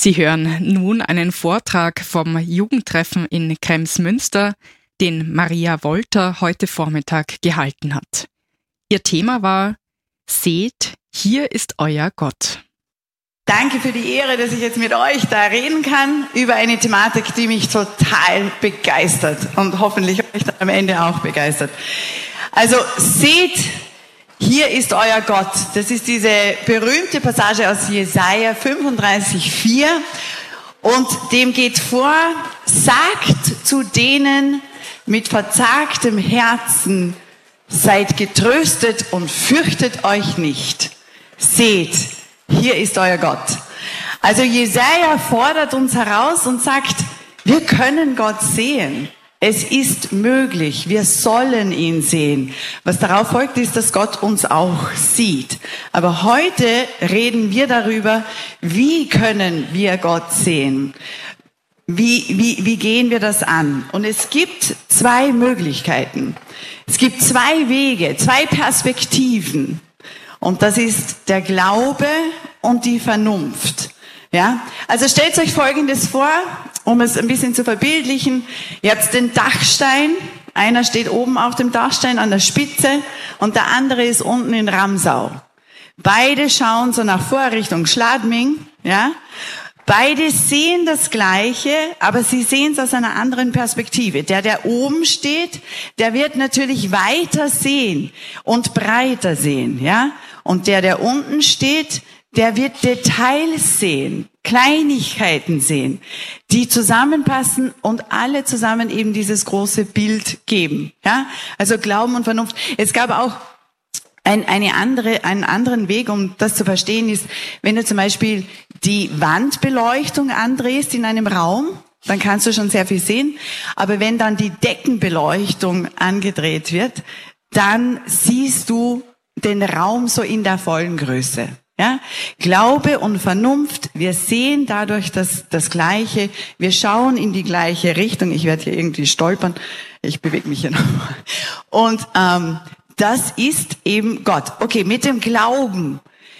Sie hören nun einen Vortrag vom Jugendtreffen in Kremsmünster, den Maria Wolter heute Vormittag gehalten hat. Ihr Thema war: Seht, hier ist euer Gott. Danke für die Ehre, dass ich jetzt mit euch da reden kann über eine Thematik, die mich total begeistert und hoffentlich euch dann am Ende auch begeistert. Also seht, hier ist euer Gott. Das ist diese berühmte Passage aus Jesaja 35,4 und dem geht vor: Sagt zu denen mit verzagtem Herzen, seid getröstet und fürchtet euch nicht. Seht, hier ist euer Gott. Also Jesaja fordert uns heraus und sagt, wir können Gott sehen. Es ist möglich, wir sollen ihn sehen. Was darauf folgt, ist, dass Gott uns auch sieht. Aber heute reden wir darüber, wie können wir Gott sehen? Wie gehen wir das an? Und es gibt zwei Möglichkeiten. Es gibt zwei Wege, zwei Perspektiven. Und das ist der Glaube und die Vernunft. Ja? Also stellt euch Folgendes vor, um es ein bisschen zu verbildlichen. Ihr habt den Dachstein. Einer steht oben auf dem Dachstein an der Spitze und der andere ist unten in Ramsau. Beide schauen so nach vor Richtung Schladming. Ja? Beide sehen das Gleiche, aber sie sehen es aus einer anderen Perspektive. Der oben steht, der wird natürlich weiter sehen und breiter sehen, ja? Und der unten steht, der wird Details sehen, Kleinigkeiten sehen, die zusammenpassen und alle zusammen eben dieses große Bild geben, ja? Also Glauben und Vernunft. Es gab auch einen anderen Weg, um das zu verstehen, ist, wenn du zum Beispiel die Wandbeleuchtung andrehst in einem Raum, dann kannst du schon sehr viel sehen. Aber wenn dann die Deckenbeleuchtung angedreht wird, dann siehst du den Raum so in der vollen Größe. Ja? Glaube und Vernunft, wir sehen dadurch das Gleiche, wir schauen in die gleiche Richtung. Ich werde hier irgendwie stolpern, ich bewege mich hier nochmal. Und das ist eben Gott. Okay, mit dem Glauben.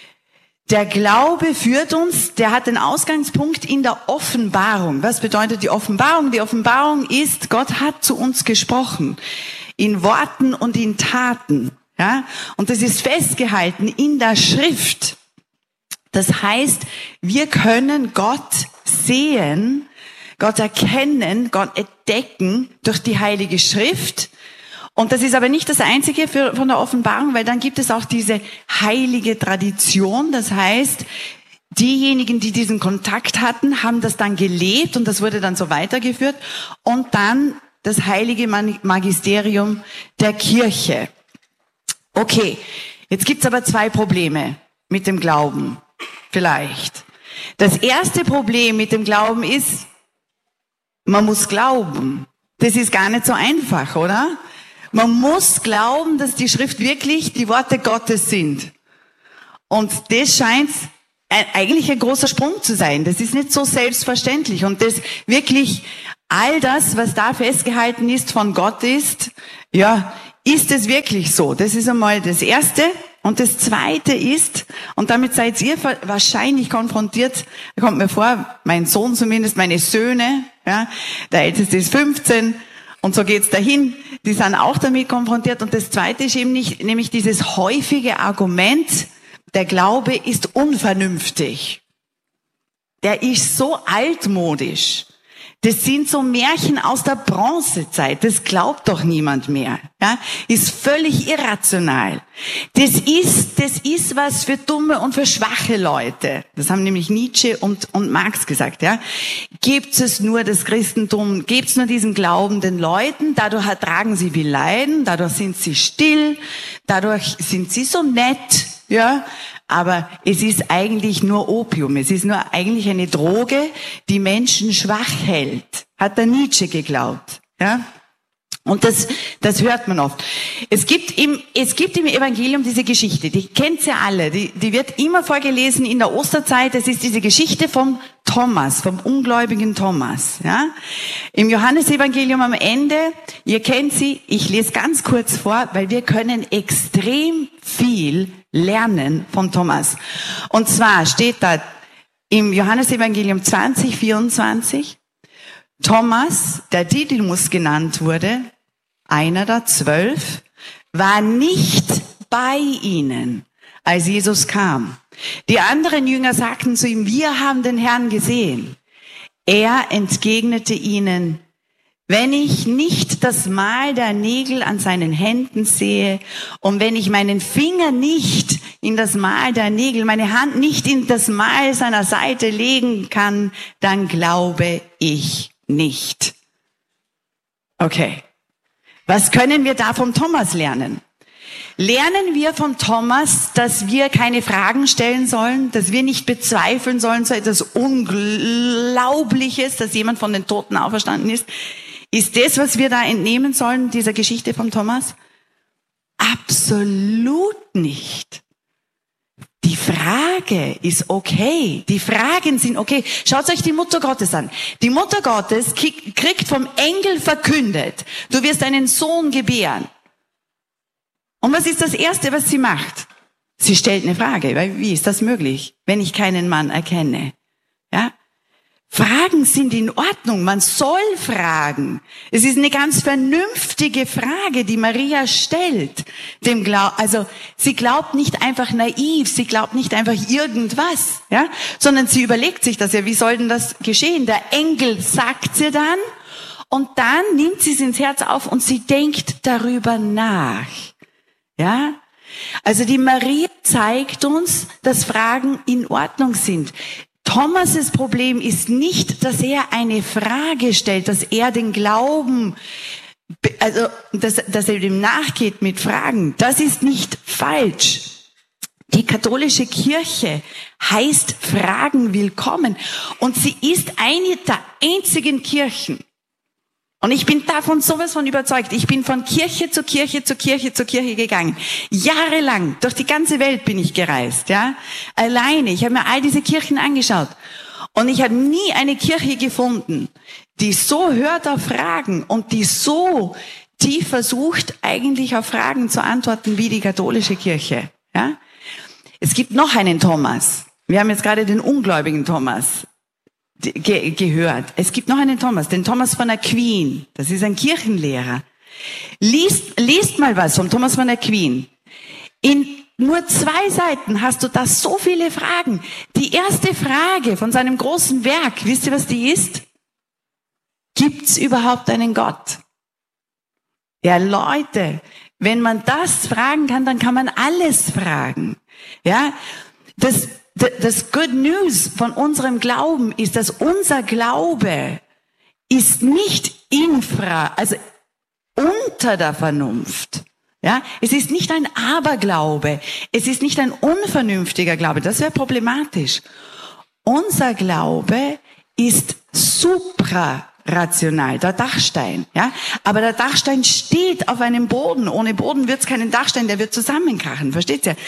Der Glaube führt uns, der hat den Ausgangspunkt in der Offenbarung. Was bedeutet die Offenbarung? Die Offenbarung ist, Gott hat zu uns gesprochen. In Worten und in Taten. Ja? Und das ist festgehalten in der Schrift. Das heißt, wir können Gott sehen, Gott erkennen, Gott entdecken durch die Heilige Schrift. Und das ist aber nicht das Einzige von der Offenbarung, weil dann gibt es auch diese heilige Tradition. Das heißt, diejenigen, die diesen Kontakt hatten, haben das dann gelebt und das wurde dann so weitergeführt. Und dann das heilige Magisterium der Kirche. Okay, jetzt gibt's aber zwei Probleme mit dem Glauben. Vielleicht. Das erste Problem mit dem Glauben ist, man muss glauben. Das ist gar nicht so einfach, oder? Man muss glauben, dass die Schrift wirklich die Worte Gottes sind. Und das scheint eigentlich ein großer Sprung zu sein. Das ist nicht so selbstverständlich. Und das wirklich, all das, was da festgehalten ist, von Gott ist, ja, ist es wirklich so? Das ist einmal das Erste. Und das Zweite ist, und damit seid ihr wahrscheinlich konfrontiert, kommt mir vor, mein Sohn zumindest, meine Söhne, ja, der Älteste ist 15, und so geht's dahin, die sind auch damit konfrontiert. Und das Zweite ist eben nicht, nämlich dieses häufige Argument, der Glaube ist unvernünftig. Der ist so altmodisch. Das sind so Märchen aus der Bronzezeit. Das glaubt doch niemand mehr. Ja? Ist völlig irrational. Das ist was für dumme und für schwache Leute. Das haben nämlich Nietzsche und Marx gesagt. Ja? Gibt es nur das Christentum, gibt es nur diesen Glauben den Leuten, dadurch ertragen sie viel Leiden, dadurch sind sie still, dadurch sind sie so nett. Ja? Aber es ist eigentlich nur Opium. Es ist nur eigentlich eine Droge, die Menschen schwach hält. Hat der Nietzsche geglaubt. Ja? Und das hört man oft. Es gibt im Evangelium diese Geschichte, die kennt ihr alle, die wird immer vorgelesen in der Osterzeit. Das ist diese Geschichte vom Thomas, vom ungläubigen Thomas. Ja? Im Johannesevangelium am Ende, ihr kennt sie, ich lese ganz kurz vor, weil wir können extrem viel lernen von Thomas. Und zwar steht da, im Johannesevangelium 20:24. Thomas, der Didymus genannt wurde, einer der 12, war nicht bei ihnen, als Jesus kam. Die anderen Jünger sagten zu ihm, wir haben den Herrn gesehen. Er entgegnete ihnen, wenn ich nicht das Mal der Nägel an seinen Händen sehe und wenn ich meinen Finger nicht in das Mal der Nägel, meine Hand nicht in das Mal seiner Seite legen kann, dann glaube ich nicht. Okay. Was können wir da vom Thomas lernen? Lernen wir von Thomas, dass wir keine Fragen stellen sollen, dass wir nicht bezweifeln sollen, so etwas Unglaubliches, dass jemand von den Toten auferstanden ist? Ist das, was wir da entnehmen sollen, dieser Geschichte von Thomas? Absolut nicht. Die Frage ist okay. Die Fragen sind okay. Schaut euch die Mutter Gottes an. Die Mutter Gottes kriegt vom Engel verkündet, du wirst einen Sohn gebären. Und was ist das Erste, was sie macht? Sie stellt eine Frage, weil wie ist das möglich, wenn ich keinen Mann erkenne? Ja? Fragen sind in Ordnung, man soll fragen. Es ist eine ganz vernünftige Frage, die Maria stellt. Also sie glaubt nicht einfach naiv, sie glaubt nicht einfach irgendwas, ja, sondern sie überlegt sich das ja, wie soll denn das geschehen? Der Engel sagt sie dann und dann nimmt sie es ins Herz auf und sie denkt darüber nach, ja. Also die Maria zeigt uns, dass Fragen in Ordnung sind. Thomas' Problem ist nicht, dass er eine Frage stellt, dass er den Glauben, also dass er dem nachgeht mit Fragen. Das ist nicht falsch. Die katholische Kirche heißt Fragen willkommen und sie ist eine der einzigen Kirchen. Und ich bin davon sowas von überzeugt. Ich bin von Kirche zu Kirche zu Kirche zu Kirche gegangen. Jahrelang, durch die ganze Welt bin ich gereist, ja. Alleine. Ich habe mir all diese Kirchen angeschaut. Und ich habe nie eine Kirche gefunden, die so hört auf Fragen und die so tief versucht, eigentlich auf Fragen zu antworten wie die katholische Kirche, ja. Es gibt noch einen Thomas. Wir haben jetzt gerade den ungläubigen Thomas gehört. Es gibt noch einen Thomas, den Thomas von Aquin. Das ist ein Kirchenlehrer. Liest mal was vom Thomas von Aquin. In nur 2 Seiten hast du da so viele Fragen. Die erste Frage von seinem großen Werk, wisst ihr, was die ist? Gibt's überhaupt einen Gott? Ja, Leute, wenn man das fragen kann, dann kann man alles fragen. Ja, das Good News von unserem Glauben ist, dass unser Glaube ist nicht also unter der Vernunft. Ja, es ist nicht ein Aberglaube. Es ist nicht ein unvernünftiger Glaube. Das wäre problematisch. Unser Glaube ist suprarational, der Dachstein. Ja, aber der Dachstein steht auf einem Boden. Ohne Boden wird es keinen Dachstein, der wird zusammenkrachen. Versteht ihr?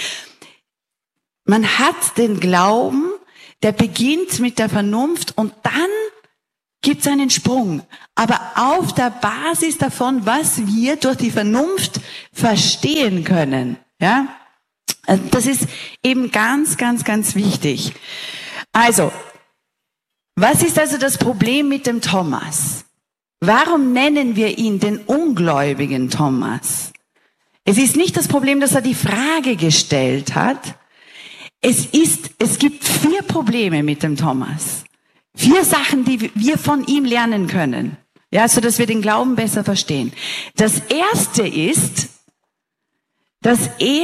Man hat den Glauben, der beginnt mit der Vernunft und dann gibt es einen Sprung. Aber auf der Basis davon, was wir durch die Vernunft verstehen können. Ja, das ist eben ganz, ganz, ganz wichtig. Also, was ist also das Problem mit dem Thomas? Warum nennen wir ihn den ungläubigen Thomas? Es ist nicht das Problem, dass er die Frage gestellt hat. Es gibt 4 Probleme mit dem Thomas. 4 Sachen, die wir von ihm lernen können. Ja, so dass wir den Glauben besser verstehen. Das erste ist, dass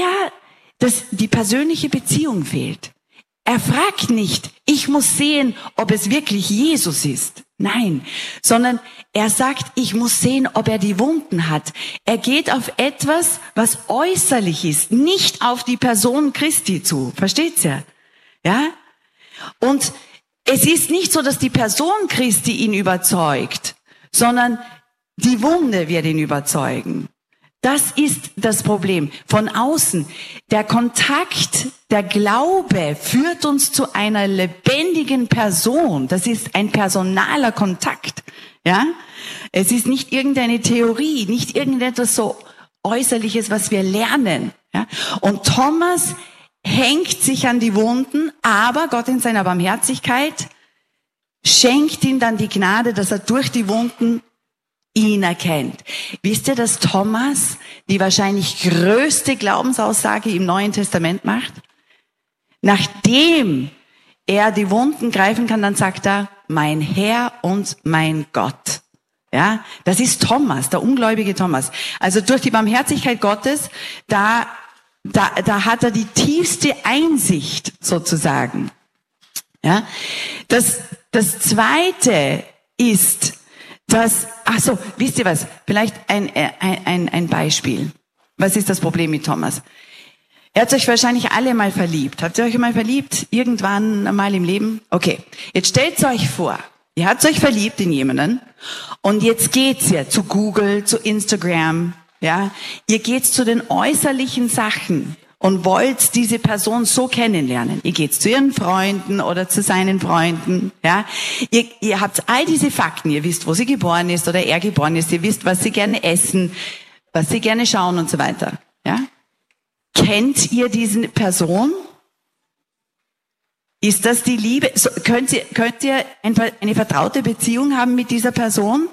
die persönliche Beziehung fehlt. Er fragt nicht, ich muss sehen, ob es wirklich Jesus ist. Nein, sondern er sagt, ich muss sehen, ob er die Wunden hat. Er geht auf etwas, was äußerlich ist, nicht auf die Person Christi zu. Versteht's ja? Ja? Und es ist nicht so, dass die Person Christi ihn überzeugt, sondern die Wunde wird ihn überzeugen. Das ist das Problem. Von außen. Der Kontakt, der Glaube führt uns zu einer lebendigen Person. Das ist ein personaler Kontakt. Ja? Es ist nicht irgendeine Theorie, nicht irgendetwas so Äußerliches, was wir lernen. Ja? Und Thomas hängt sich an die Wunden, aber Gott in seiner Barmherzigkeit schenkt ihm dann die Gnade, dass er durch die Wunden ihn erkennt. Wisst ihr, dass Thomas die wahrscheinlich größte Glaubensaussage im Neuen Testament macht? Nachdem er die Wunden greifen kann, dann sagt er, mein Herr und mein Gott. Ja, das ist Thomas, der ungläubige Thomas. Also durch die Barmherzigkeit Gottes, da hat er die tiefste Einsicht sozusagen. Ja, das Zweite ist, wisst ihr was? Vielleicht ein Beispiel. Was ist das Problem mit Thomas? Er hat sich wahrscheinlich alle mal verliebt. Habt ihr euch mal verliebt? Irgendwann mal im Leben? Okay. Jetzt stellt euch vor, ihr habt euch verliebt in jemanden und jetzt geht's ja zu Google, zu Instagram, ja. Ihr geht zu den äußerlichen Sachen und wollt diese Person so kennenlernen. Ihr geht zu ihren Freunden oder zu seinen Freunden, ja. Ihr habt all diese Fakten. Ihr wisst, wo sie geboren ist oder er geboren ist. Ihr wisst, was sie gerne essen, was sie gerne schauen und so weiter, ja. Kennt ihr diese Person? Ist das die Liebe? Könnt ihr eine vertraute Beziehung haben mit dieser Person?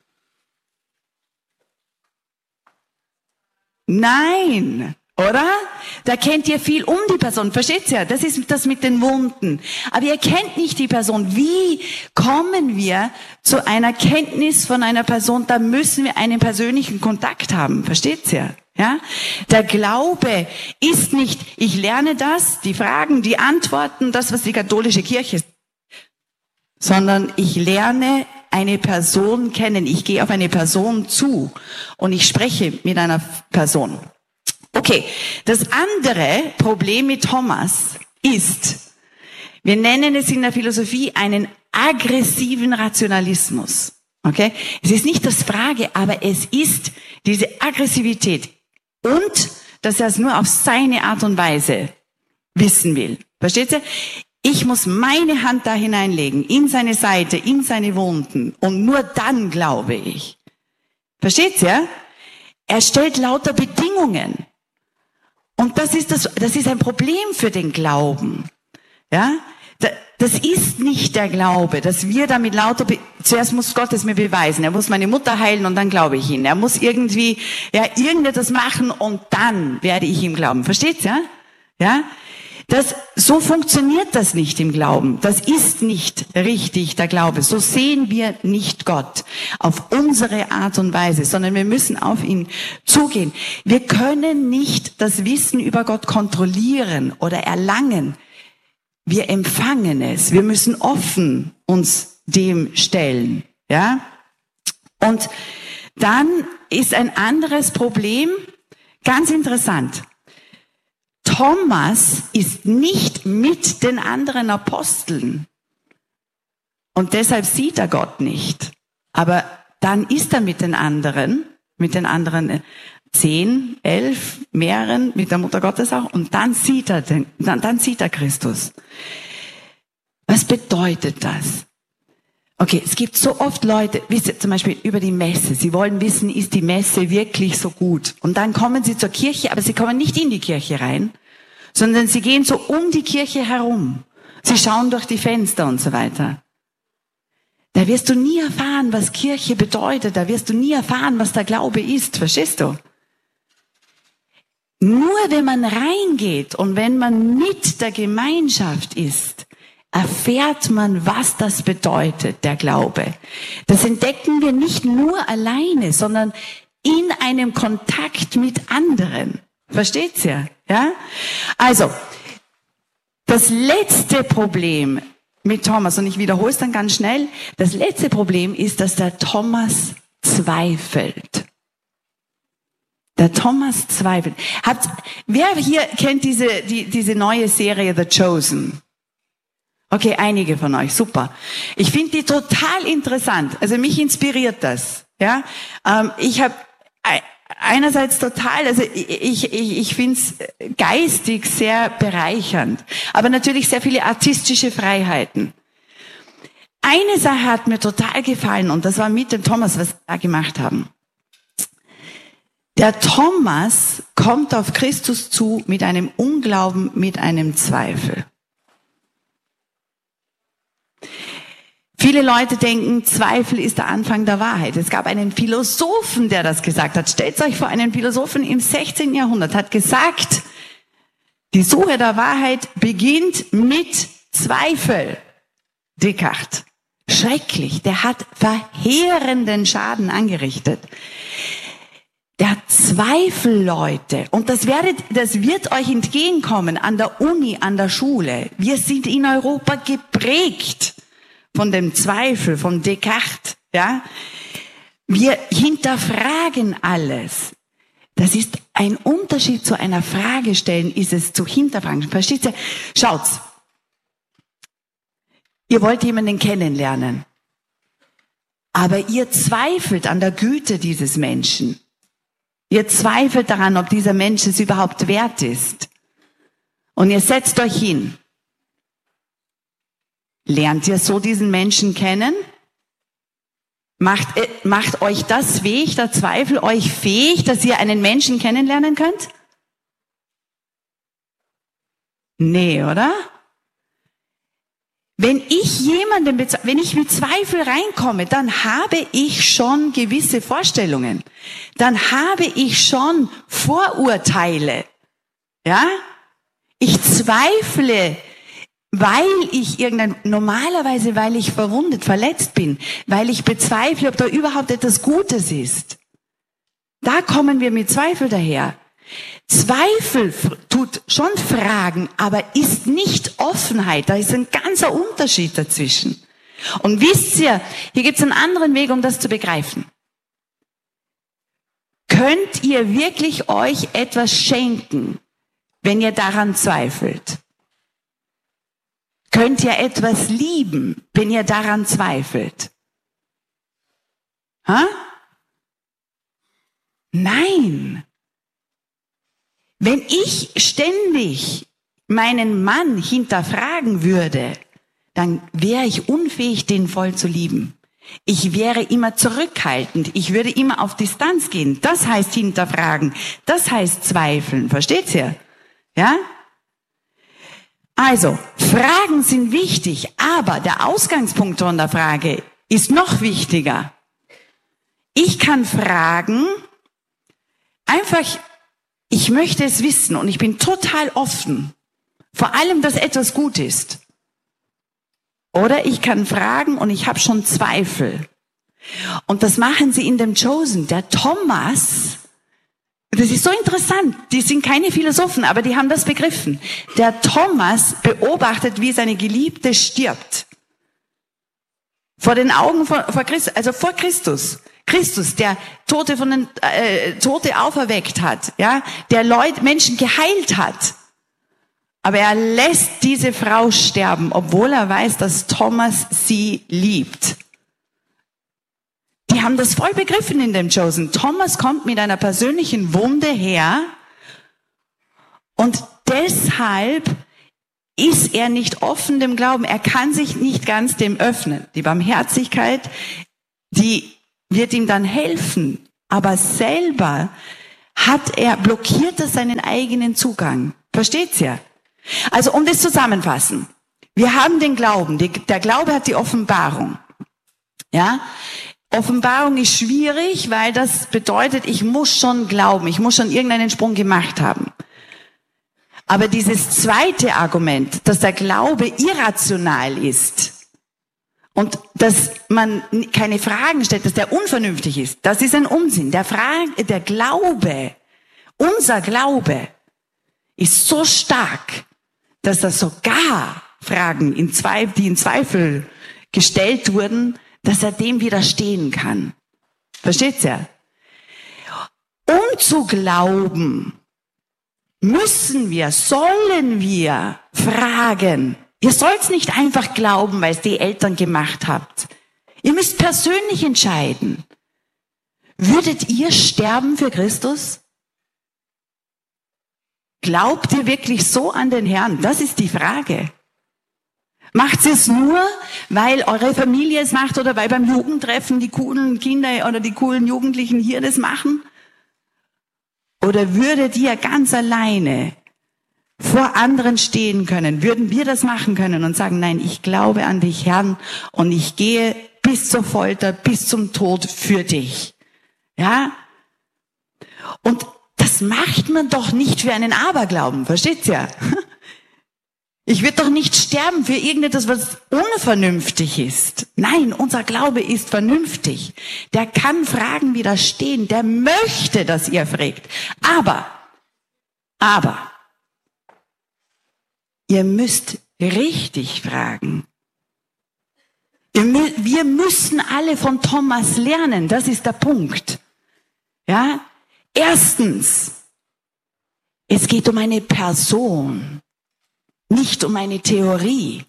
Nein, oder? Da kennt ihr viel um die Person. Versteht ihr? Das ist das mit den Wunden. Aber ihr kennt nicht die Person. Wie kommen wir zu einer Kenntnis von einer Person? Da müssen wir einen persönlichen Kontakt haben. Versteht ihr? Ja? Der Glaube ist nicht, ich lerne das, die Fragen, die Antworten, das, was die katholische Kirche sagt, sondern ich lerne eine Person kennen. Ich gehe auf eine Person zu und ich spreche mit einer Person. Okay, das andere Problem mit Thomas ist, wir nennen es in der Philosophie einen aggressiven Rationalismus. Okay? Es ist nicht das Frage, aber es ist diese Aggressivität und, dass er es nur auf seine Art und Weise wissen will. Versteht ihr? Ich muss meine Hand da hineinlegen, in seine Seite, in seine Wunden und nur dann glaube ich. Versteht ihr? Er stellt lauter Bedingungen. Und das ist ein Problem für den Glauben. Ja? Das ist nicht der Glaube, dass wir damit zuerst muss Gott es mir beweisen. Er muss meine Mutter heilen und dann glaube ich ihn. Er muss irgendwie, irgendetwas machen und dann werde ich ihm glauben. Versteht's, ja? Ja? So funktioniert das nicht im Glauben. Das ist nicht richtig, der Glaube. So sehen wir nicht Gott auf unsere Art und Weise, sondern wir müssen auf ihn zugehen. Wir können nicht das Wissen über Gott kontrollieren oder erlangen. Wir empfangen es. Wir müssen offen uns dem stellen. Ja? Und dann ist ein anderes Problem, ganz interessant. Thomas ist nicht mit den anderen Aposteln. Und deshalb sieht er Gott nicht. Aber dann ist er mit den anderen 10, 11, mehreren, mit der Mutter Gottes auch, und dann sieht er Christus. Was bedeutet das? Okay, es gibt so oft Leute, wisst ihr, zum Beispiel über die Messe. Sie wollen wissen, ist die Messe wirklich so gut? Und dann kommen sie zur Kirche, aber sie kommen nicht in die Kirche rein, sondern sie gehen so um die Kirche herum. Sie schauen durch die Fenster und so weiter. Da wirst du nie erfahren, was Kirche bedeutet. Da wirst du nie erfahren, was der Glaube ist. Verstehst du? Nur wenn man reingeht und wenn man mit der Gemeinschaft ist, erfährt man, was das bedeutet, der Glaube. Das entdecken wir nicht nur alleine, sondern in einem Kontakt mit anderen. Versteht's ja? Ja? Also, das letzte Problem mit Thomas, und ich wiederhole es dann ganz schnell, das letzte Problem ist, dass der Thomas zweifelt. Der Thomas zweifelt. Wer hier kennt diese neue Serie The Chosen? Okay, einige von euch, super. Ich finde die total interessant. Also mich inspiriert das. Ja, ich habe einerseits total, also ich finde es geistig sehr bereichernd, aber natürlich sehr viele artistische Freiheiten. Eine Sache hat mir total gefallen und das war mit dem Thomas, was wir da gemacht haben. Der Thomas kommt auf Christus zu mit einem Unglauben, mit einem Zweifel. Viele Leute denken, Zweifel ist der Anfang der Wahrheit. Es gab einen Philosophen, der das gesagt hat. Stellt euch vor, einen Philosophen im 16. Jahrhundert hat gesagt, die Suche der Wahrheit beginnt mit Zweifel. Descartes. Schrecklich. Der hat verheerenden Schaden angerichtet. Der Zweifel, Leute, und das wird euch entgegenkommen an der Uni, an der Schule. Wir sind in Europa geprägt von dem Zweifel, von Descartes, ja. Wir hinterfragen alles. Das ist ein Unterschied zu einer Frage stellen, ist es zu hinterfragen. Versteht ihr? Schaut's. Ihr wollt jemanden kennenlernen. Aber ihr zweifelt an der Güte dieses Menschen. Ihr zweifelt daran, ob dieser Mensch es überhaupt wert ist. Und ihr setzt euch hin. Lernt ihr so diesen Menschen kennen? Macht euch das fähig, der Zweifel euch fähig, dass ihr einen Menschen kennenlernen könnt? Nee, oder? Wenn ich mit Zweifel reinkomme, dann habe ich schon gewisse Vorstellungen. Dann habe ich schon Vorurteile. Ja? Ich zweifle, weil ich normalerweise, weil ich verwundet, verletzt bin, weil ich bezweifle, ob da überhaupt etwas Gutes ist. Da kommen wir mit Zweifel daher. Zweifel tut schon Fragen, aber ist nicht Offenheit. Da ist ein ganzer Unterschied dazwischen. Und wisst ihr, hier gibt es einen anderen Weg, um das zu begreifen. Könnt ihr wirklich euch etwas schenken, wenn ihr daran zweifelt? Könnt ihr etwas lieben, wenn ihr daran zweifelt? Ha? Nein. Wenn ich ständig meinen Mann hinterfragen würde, dann wäre ich unfähig, den voll zu lieben. Ich wäre immer zurückhaltend. Ich würde immer auf Distanz gehen. Das heißt hinterfragen. Das heißt zweifeln. Versteht ihr? Ja? Also, Fragen sind wichtig, aber der Ausgangspunkt von der Frage ist noch wichtiger. Ich kann fragen, einfach, ich möchte es wissen und ich bin total offen. Vor allem, dass etwas gut ist. Oder ich kann fragen und ich habe schon Zweifel. Und das machen sie in dem Chosen. Der Thomas, das ist so interessant, die sind keine Philosophen, aber die haben das begriffen. Der Thomas beobachtet, wie seine Geliebte stirbt. Vor den Augen vor Christus, also vor Christus. Christus, der Tote auferweckt hat, ja, der Menschen geheilt hat. Aber er lässt diese Frau sterben, obwohl er weiß, dass Thomas sie liebt. Die haben das voll begriffen in dem Chosen. Thomas kommt mit einer persönlichen Wunde her und deshalb ist er nicht offen dem Glauben. Er kann sich nicht ganz dem öffnen. Die Barmherzigkeit, die wird ihm dann helfen, aber selber blockiert er seinen eigenen Zugang. Versteht's ja? Also um das zusammenfassen. Wir haben den Glauben. Der Glaube hat die Offenbarung. Ja? Offenbarung ist schwierig, weil das bedeutet, ich muss schon glauben. Ich muss schon irgendeinen Sprung gemacht haben. Aber dieses zweite Argument, dass der Glaube irrational ist und dass man keine Fragen stellt, dass der unvernünftig ist, das ist ein Unsinn. Der Glaube, unser Glaube ist so stark, dass da sogar Fragen, die in Zweifel gestellt wurden, dass er dem widerstehen kann. Versteht's ja? Um zu glauben, sollen wir fragen. Ihr sollt's nicht einfach glauben, weil es die Eltern gemacht habt. Ihr müsst persönlich entscheiden. Würdet ihr sterben für Christus? Glaubt ihr wirklich so an den Herrn? Das ist die Frage. Macht ihr es nur, weil eure Familie es macht oder weil beim Jugendtreffen die coolen Kinder oder die coolen Jugendlichen hier das machen? oder würdet ihr ganz alleine vor anderen stehen können? Würden wir das machen können und sagen, nein, ich glaube an dich, Herr, und ich gehe bis zur Folter, bis zum Tod für dich. Ja? Und das macht man doch nicht für einen Aberglauben, versteht's ja? Ich würde doch nicht sterben für irgendetwas, was unvernünftig ist. Nein, unser Glaube ist vernünftig. Der kann Fragen widerstehen, der möchte, dass ihr fragt. Aber, ihr müsst richtig fragen. Wir müssen alle von Thomas lernen, das ist der Punkt. Ja? Erstens, es geht um eine Person, nicht um eine Theorie.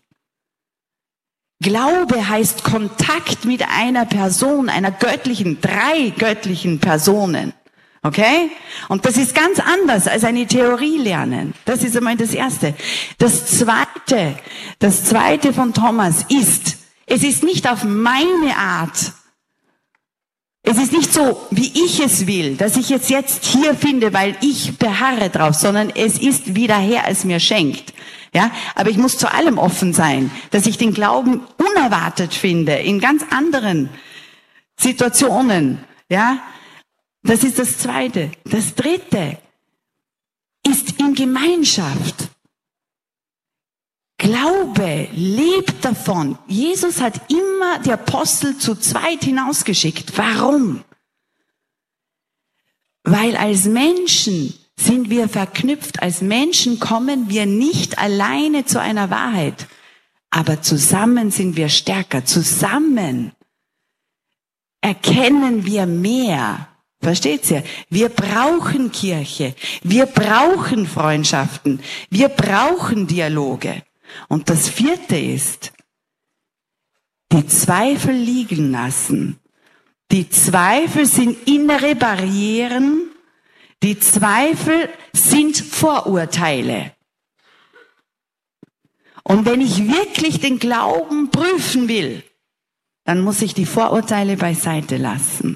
Glaube heißt Kontakt mit einer Person, drei göttlichen Personen. Okay? Und das ist ganz anders als eine Theorie lernen. Das ist einmal das Erste. Das Zweite von Thomas ist, es ist nicht auf meine Art. Es ist nicht so, wie ich es will, dass ich es jetzt hier finde, weil ich beharre drauf, sondern es ist, wie der Herr es mir schenkt. Ja, aber ich muss zu allem offen sein, dass ich den Glauben unerwartet finde, in ganz anderen Situationen. Ja, das ist das Zweite. Das Dritte ist in Gemeinschaft. Glaube lebt davon. Jesus hat immer die Apostel zu zweit hinausgeschickt. Warum? Weil als Menschen sind wir verknüpft. Als Menschen kommen wir nicht alleine zu einer Wahrheit. Aber zusammen sind wir stärker. Zusammen erkennen wir mehr. Versteht ihr? Wir brauchen Kirche. Wir brauchen Freundschaften. Wir brauchen Dialoge. Und das Vierte ist, die Zweifel liegen lassen. Die Zweifel sind innere Barrieren. Die Zweifel sind Vorurteile. Und wenn ich wirklich den Glauben prüfen will, dann muss ich die Vorurteile beiseite lassen.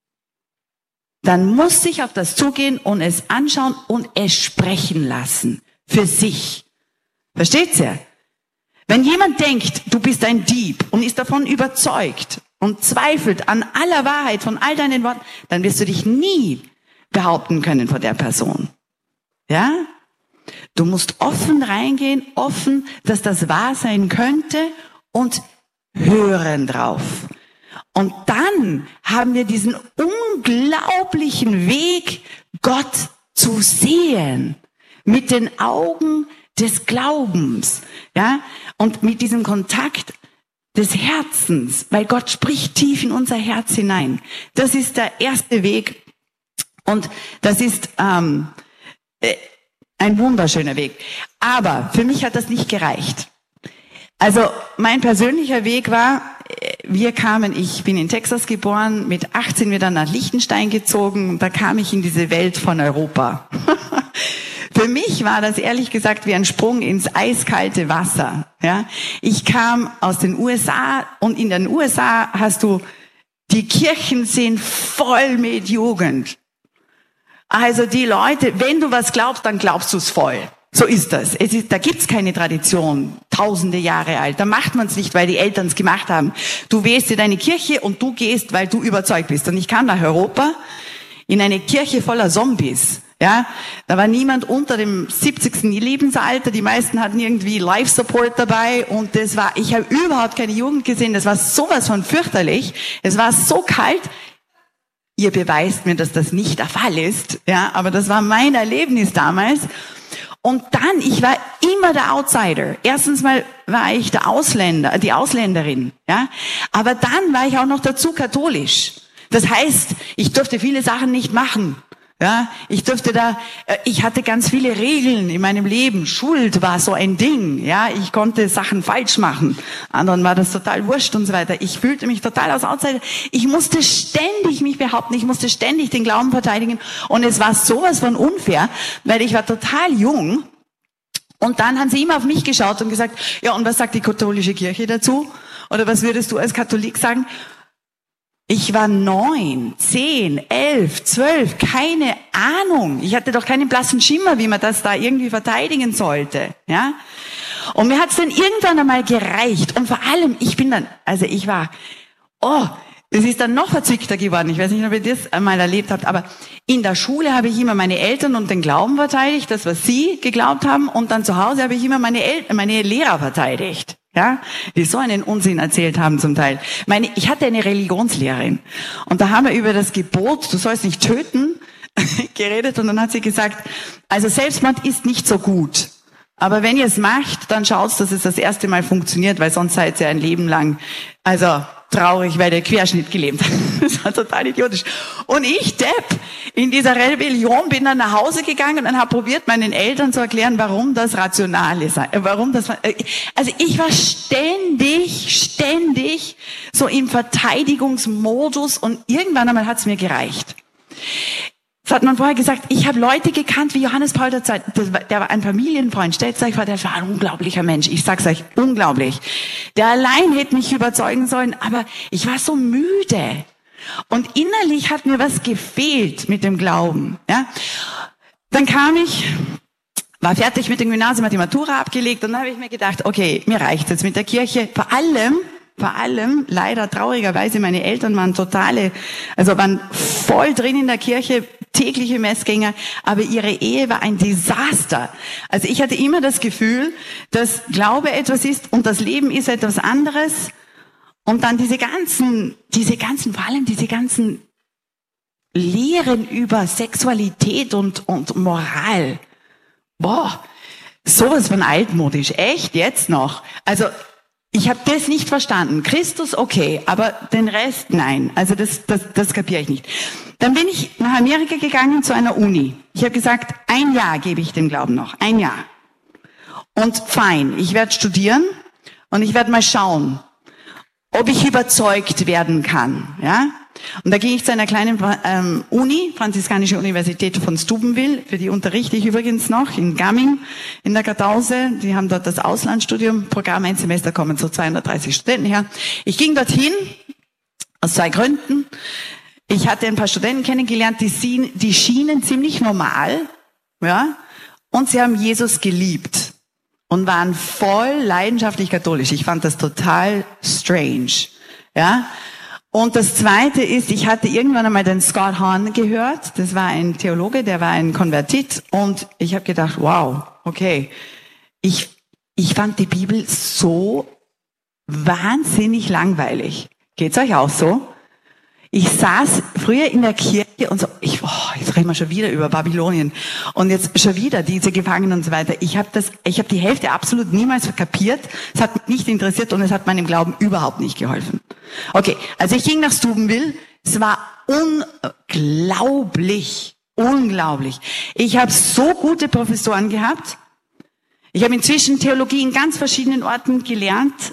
Dann muss ich auf das zugehen und es anschauen und es sprechen lassen. Für sich. Versteht ihr? Wenn jemand denkt, du bist ein Dieb und ist davon überzeugt und zweifelt an aller Wahrheit von all deinen Worten, dann wirst du dich nie behaupten können vor der Person. Ja? Du musst offen reingehen, offen, dass das wahr sein könnte und hören drauf. Und dann haben wir diesen unglaublichen Weg, Gott zu sehen. Mit den Augen des Glaubens, ja, und mit diesem Kontakt des Herzens, weil Gott spricht tief in unser Herz hinein. Das ist der erste Weg und das ist ein wunderschöner Weg. Aber für mich hat das nicht gereicht. Also mein persönlicher Weg war, ich bin in Texas geboren, mit 18 wir dann nach Liechtenstein gezogen und da kam ich in diese Welt von Europa. Für mich war das ehrlich gesagt wie ein Sprung ins eiskalte Wasser. Ja, ich kam aus den USA und in den USA hast du, die Kirchen sind voll mit Jugend. Also die Leute, wenn du was glaubst, dann glaubst du es voll. So ist das. Da gibt's keine Tradition, tausende Jahre alt. Da macht man es nicht, weil die Eltern es gemacht haben. Du wählst dir deine Kirche und du gehst, weil du überzeugt bist. Und ich kam nach Europa in eine Kirche voller Zombies. Ja, da war niemand unter dem 70. Lebensalter. Die meisten hatten irgendwie Life Support dabei und ich habe überhaupt keine Jugend gesehen. Das war sowas von fürchterlich. Es war so kalt. Ihr beweist mir, dass das nicht der Fall ist. Ja, aber das war mein Erlebnis damals. Und dann, ich war immer der Outsider. Erstens mal war ich die Ausländerin. Ja, aber dann war ich auch noch dazu katholisch. Das heißt, ich durfte viele Sachen nicht machen. Ja, ich hatte ganz viele Regeln in meinem Leben. Schuld war so ein Ding. Ja, ich konnte Sachen falsch machen. Anderen war das total wurscht und so weiter. Ich fühlte mich total als Outsider. Ich musste ständig mich behaupten. Ich musste ständig den Glauben verteidigen. Und es war sowas von unfair, weil ich war total jung. Und dann haben sie immer auf mich geschaut und gesagt, ja, und was sagt die katholische Kirche dazu? Oder was würdest du als Katholik sagen? Ich war 9, 10, 11, 12, keine Ahnung. Ich hatte doch keinen blassen Schimmer, wie man das da irgendwie verteidigen sollte, ja. Und mir hat's dann irgendwann einmal gereicht. Und vor allem, es ist dann noch verzwickter geworden. Ich weiß nicht, ob ihr das einmal erlebt habt, aber in der Schule habe ich immer meine Eltern und den Glauben verteidigt, das, was sie geglaubt haben. Und dann zu Hause habe ich immer meine Lehrer verteidigt. Ja, die so einen Unsinn erzählt haben zum Teil. Ich hatte eine Religionslehrerin und da haben wir über das Gebot, du sollst nicht töten, geredet und dann hat sie gesagt, also Selbstmord ist nicht so gut. Aber wenn ihr es macht, dann schaut, dass es das erste Mal funktioniert, weil sonst seid ihr ein Leben lang, traurig, weil der Querschnitt gelebt hat. Das war total idiotisch. Und ich, Depp, in dieser Rebellion bin dann nach Hause gegangen und habe probiert, meinen Eltern zu erklären, warum das rational ist. Also ich war ständig so im Verteidigungsmodus und irgendwann einmal hat es mir gereicht. Das hat man vorher gesagt, ich habe Leute gekannt wie Johannes Paul II. Der war ein Familienfreund. Stellt euch vor, der war ein unglaublicher Mensch. Ich sag's euch, unglaublich. Der allein hätte mich überzeugen sollen, aber ich war so müde. Und innerlich hat mir was gefehlt mit dem Glauben. Ja? Dann war fertig mit dem Gymnasium, hat die Matura abgelegt und dann habe ich mir gedacht, okay, mir reicht's jetzt mit der Kirche. Vor allem, leider traurigerweise, meine Eltern waren waren voll drin in der Kirche, tägliche Messgänger, aber ihre Ehe war ein Desaster. Also ich hatte immer das Gefühl, dass Glaube etwas ist und das Leben ist etwas anderes. Und dann diese ganzen Lehren über Sexualität und Moral. Sowas von altmodisch. Echt? Jetzt noch? Also, ich habe das nicht verstanden. Christus, okay, aber den Rest, nein. Also das kapiere ich nicht. Dann bin ich nach Amerika gegangen zu einer Uni. Ich habe gesagt, 1 Jahr gebe ich dem Glauben noch. 1 Jahr. Und fein, ich werde studieren und ich werde mal schauen, ob ich überzeugt werden kann. Ja? Und da ging ich zu einer kleinen Uni, Franziskanische Universität von Steubenville, für die unterrichte ich übrigens noch, in Gamming, in der Kartause. Die haben dort das Auslandsstudiumprogramm, ein Semester kommen so 230 Studenten her. Ich ging dorthin, aus 2 Gründen. Ich hatte ein paar Studenten kennengelernt, die schienen ziemlich normal, ja, und sie haben Jesus geliebt und waren voll leidenschaftlich katholisch. Ich fand das total strange, ja. Und das Zweite ist, ich hatte irgendwann einmal den Scott Hahn gehört. Das war ein Theologe, der war ein Konvertit. Und ich habe gedacht, wow, okay. Ich fand die Bibel so wahnsinnig langweilig. Geht's euch auch so? Ich saß früher in der Kirche und so, jetzt reden wir schon wieder über Babylonien und jetzt schon wieder diese Gefangenen und so weiter. Ich habe die Hälfte absolut niemals kapiert. Es hat mich nicht interessiert und es hat meinem Glauben überhaupt nicht geholfen. Okay, also ich ging nach Steubenville. Es war unglaublich. Ich habe so gute Professoren gehabt. Ich habe inzwischen Theologie in ganz verschiedenen Orten gelehrt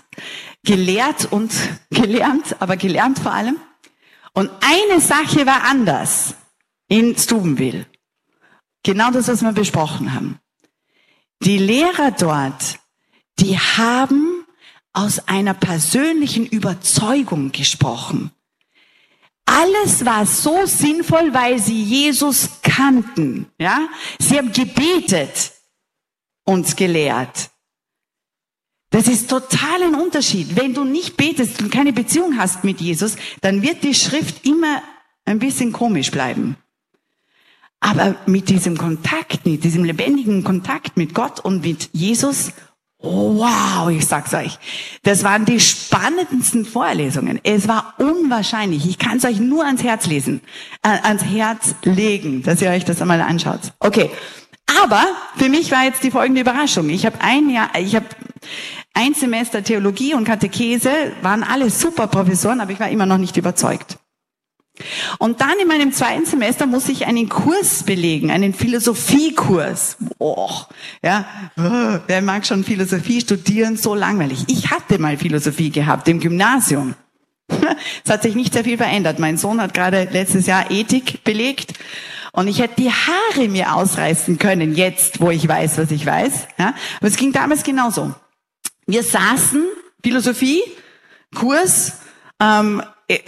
vor allem. Und eine Sache war anders in Steubenville. Genau das, was wir besprochen haben. Die Lehrer dort, die haben aus einer persönlichen Überzeugung gesprochen. Alles war so sinnvoll, weil sie Jesus kannten. Ja? Sie haben gebetet, uns gelehrt. Das ist total ein Unterschied. Wenn du nicht betest und keine Beziehung hast mit Jesus, dann wird die Schrift immer ein bisschen komisch bleiben. Aber mit diesem Kontakt, mit diesem lebendigen Kontakt mit Gott und mit Jesus, wow, ich sag's euch, das waren die spannendsten Vorlesungen. Es war unwahrscheinlich. Ich kann es euch nur ans Herz legen, dass ihr euch das einmal anschaut. Okay. Aber für mich war jetzt die folgende Überraschung. Ich habe ein Semester Theologie und Katechese, waren alle super Professoren, aber ich war immer noch nicht überzeugt. Und dann in meinem 2. Semester musste ich einen Kurs belegen, einen Philosophiekurs. Wer mag schon Philosophie studieren, so langweilig. Ich hatte mal Philosophie gehabt im Gymnasium. Es hat sich nicht sehr viel verändert. Mein Sohn hat gerade letztes Jahr Ethik belegt. Und ich hätte die Haare mir ausreißen können, jetzt, wo ich weiß, was ich weiß. Ja? Aber es ging damals genauso. Wir saßen, Philosophie, Kurs,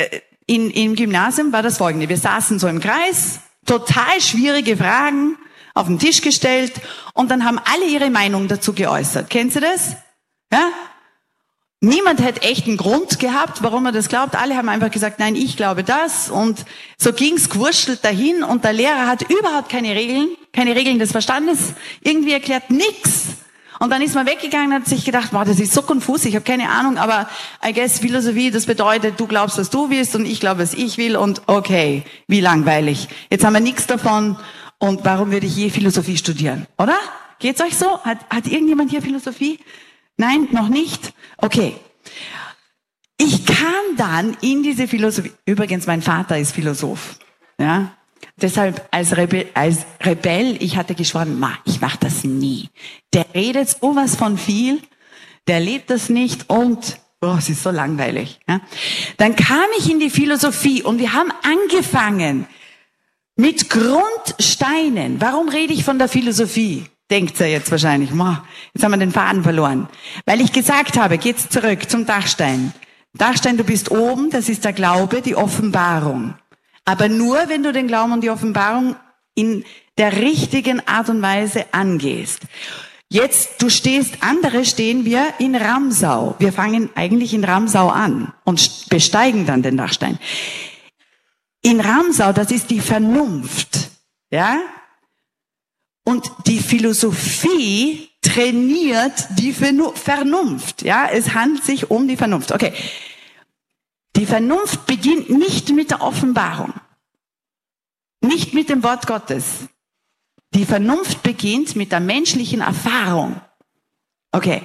im Gymnasium war das Folgende. Wir saßen so im Kreis, total schwierige Fragen auf den Tisch gestellt und dann haben alle ihre Meinung dazu geäußert. Kennst du das? Ja? Niemand hätte echt einen Grund gehabt, warum er das glaubt. Alle haben einfach gesagt, nein, ich glaube das. Und so ging's gewurschtelt dahin und der Lehrer hat überhaupt keine Regeln des Verstandes irgendwie erklärt, nix. Und dann ist man weggegangen und hat sich gedacht, wow, das ist so konfus, ich habe keine Ahnung, aber I guess Philosophie, das bedeutet, du glaubst, was du willst und ich glaube, was ich will und okay, wie langweilig. Jetzt haben wir nichts davon und warum würde ich je Philosophie studieren, oder? Geht's euch so? Hat irgendjemand hier Philosophie? Nein, noch nicht? Okay. Ich kam dann in diese Philosophie. Übrigens, mein Vater ist Philosoph. Ja. Deshalb als Rebell, ich hatte geschworen, ich mach das nie. Der redet sowas von viel, der lebt das nicht und es ist so langweilig. Ja. Dann kam ich in die Philosophie und wir haben angefangen mit Grundsteinen. Warum rede ich von der Philosophie? Denkt ihr jetzt wahrscheinlich, jetzt haben wir den Faden verloren. Weil ich gesagt habe, geht's zurück zum Dachstein. Dachstein, du bist oben, das ist der Glaube, die Offenbarung. Aber nur, wenn du den Glauben und die Offenbarung in der richtigen Art und Weise angehst. Jetzt, andere stehen wir in Ramsau. Wir fangen eigentlich in Ramsau an und besteigen dann den Dachstein. In Ramsau, das ist die Vernunft, ja? Und die Philosophie trainiert die Vernunft, ja? Es handelt sich um die Vernunft. Okay. Die Vernunft beginnt nicht mit der Offenbarung, nicht mit dem Wort Gottes. Die Vernunft beginnt mit der menschlichen Erfahrung. Okay.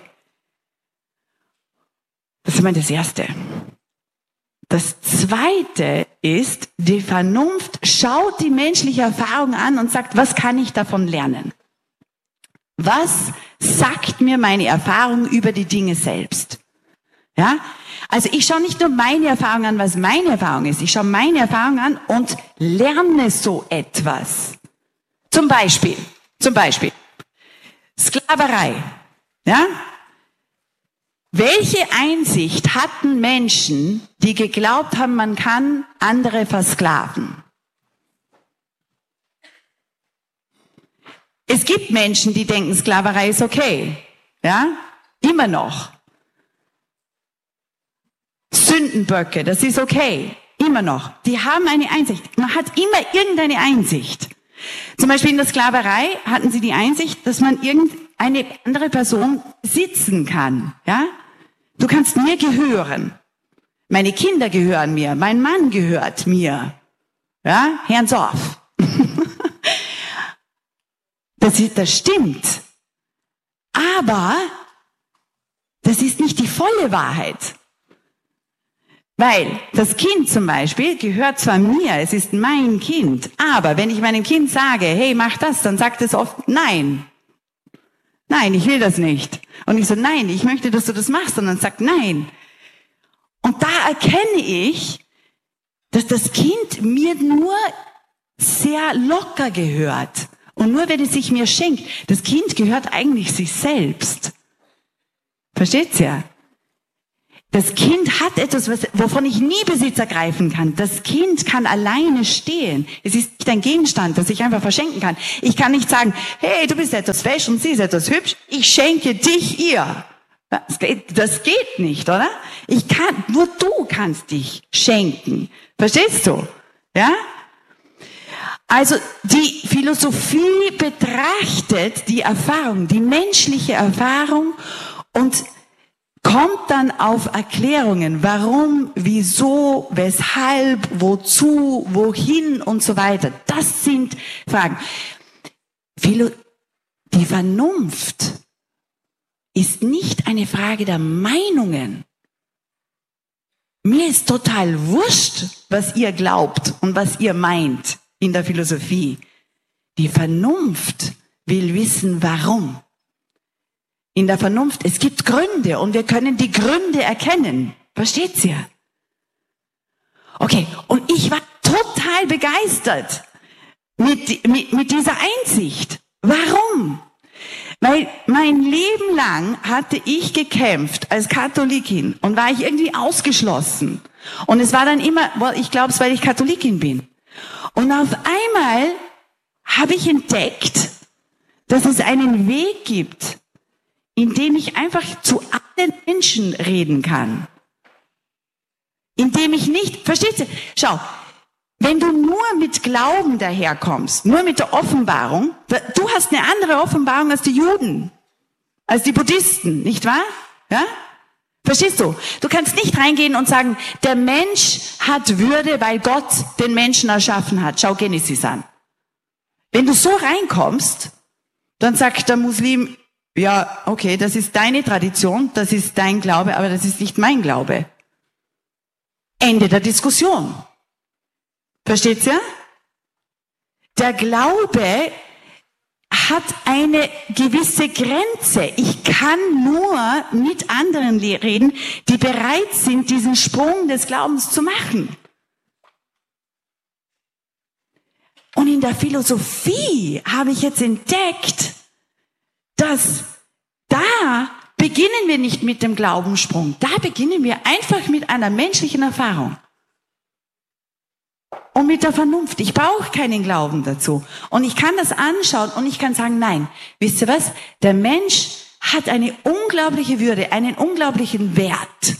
Das ist mal das Erste. Das Zweite ist, die Vernunft schaut die menschliche Erfahrung an und sagt, was kann ich davon lernen? Was sagt mir meine Erfahrung über die Dinge selbst? Ja? Also ich schaue nicht nur meine Erfahrung an, was meine Erfahrung ist. Ich schaue meine Erfahrung an und lerne so etwas. Zum Beispiel Sklaverei. Ja? Welche Einsicht hatten Menschen, die geglaubt haben, man kann andere versklaven? Es gibt Menschen, die denken, Sklaverei ist okay. Ja? Immer noch. Sündenböcke, das ist okay. Immer noch. Die haben eine Einsicht. Man hat immer irgendeine Einsicht. Zum Beispiel in der Sklaverei hatten sie die Einsicht, dass man irgendeine andere Person sitzen kann. Ja? Du kannst mir gehören. Meine Kinder gehören mir. Mein Mann gehört mir. Ja? Hands off. Das stimmt. Aber das ist nicht die volle Wahrheit. Weil das Kind zum Beispiel gehört zwar mir, es ist mein Kind, aber wenn ich meinem Kind sage, hey, mach das, dann sagt es oft, nein. Nein, ich will das nicht. Und ich so, nein, ich möchte, dass du das machst. Und dann sagt, nein. Und da erkenne ich, dass das Kind mir nur sehr locker gehört. Und nur wenn es sich mir schenkt, das Kind gehört eigentlich sich selbst. Versteht's ja? Das Kind hat etwas, wovon ich nie Besitz ergreifen kann. Das Kind kann alleine stehen. Es ist nicht ein Gegenstand, das ich einfach verschenken kann. Ich kann nicht sagen, hey, du bist etwas fesch und sie ist etwas hübsch, ich schenke dich ihr. Das geht nicht, oder? Nur du kannst dich schenken. Verstehst du? Ja? Also, die Philosophie betrachtet die Erfahrung, die menschliche Erfahrung und kommt dann auf Erklärungen, warum, wieso, weshalb, wozu, wohin und so weiter. Das sind Fragen. Die Vernunft ist nicht eine Frage der Meinungen. Mir ist total wurscht, was ihr glaubt und was ihr meint in der Philosophie. Die Vernunft will wissen, warum. In der Vernunft, es gibt Gründe und wir können die Gründe erkennen. Versteht's ja? Okay, und ich war total begeistert mit dieser Einsicht. Warum? Weil mein Leben lang hatte ich gekämpft als Katholikin und war ich irgendwie ausgeschlossen. Und es war dann immer, ich glaube es, weil ich Katholikin bin. Und auf einmal habe ich entdeckt, dass es einen Weg gibt, in dem ich einfach zu allen Menschen reden kann. In dem ich nicht, versteht ihr? Schau, wenn du nur mit Glauben daherkommst, nur mit der Offenbarung, du hast eine andere Offenbarung als die Juden, als die Buddhisten, nicht wahr? Ja? Verstehst du? Du kannst nicht reingehen und sagen, der Mensch hat Würde, weil Gott den Menschen erschaffen hat. Schau Genesis an. Wenn du so reinkommst, dann sagt der Muslim, ja, okay, das ist deine Tradition, das ist dein Glaube, aber das ist nicht mein Glaube. Ende der Diskussion. Versteht's ja? Der Glaube hat eine gewisse Grenze. Ich kann nur mit anderen reden, die bereit sind, diesen Sprung des Glaubens zu machen. Und in der Philosophie habe ich jetzt entdeckt, dass da beginnen wir nicht mit dem Glaubenssprung. Da beginnen wir einfach mit einer menschlichen Erfahrung. Und mit der Vernunft. Ich brauche keinen Glauben dazu. Und ich kann das anschauen und ich kann sagen, nein, wisst ihr was? Der Mensch hat eine unglaubliche Würde, einen unglaublichen Wert.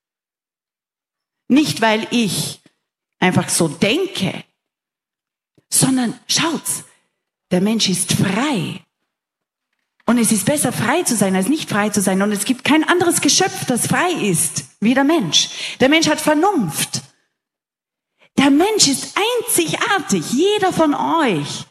Nicht, weil ich einfach so denke, sondern schaut's, der Mensch ist frei. Und es ist besser, frei zu sein, als nicht frei zu sein. Und es gibt kein anderes Geschöpf, das frei ist, wie der Mensch. Der Mensch hat Vernunft. Der Mensch ist einzigartig. Jeder von euch